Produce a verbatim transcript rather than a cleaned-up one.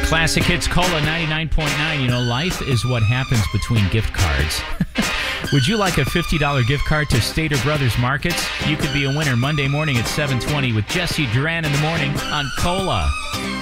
Classic Hits Cola ninety-nine point nine. You know, life is what happens between gift cards. Would you like a fifty dollars gift card to Stater Brothers Markets? You could be a winner Monday morning at seven twenty with Jesse Duran in the morning on Cola.